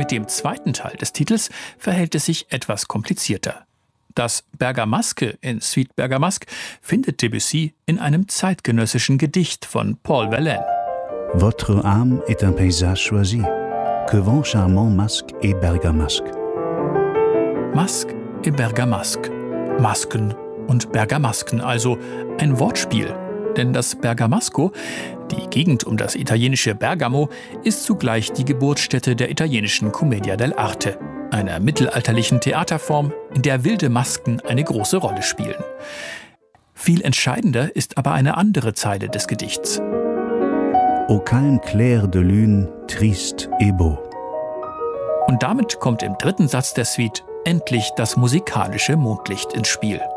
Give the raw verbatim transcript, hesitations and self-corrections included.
Mit dem zweiten Teil des Titels verhält es sich etwas komplizierter. Das Bergamasque in Suite Bergamasque findet Debussy in einem zeitgenössischen Gedicht von Paul Verlaine. Votre âme est un paysage choisi, que vent charmant masque et bergamasque. Masque et Bergamasque. Masken und Bergamasken, also ein Wortspiel. Denn das Bergamasco, die Gegend um das italienische Bergamo, ist zugleich die Geburtsstätte der italienischen Commedia dell'arte, einer mittelalterlichen Theaterform, in der wilde Masken eine große Rolle spielen. Viel entscheidender ist aber eine andere Zeile des Gedichts. Au calme clair de lune, triste et beau. Und damit kommt im dritten Satz der Suite endlich das musikalische Mondlicht ins Spiel.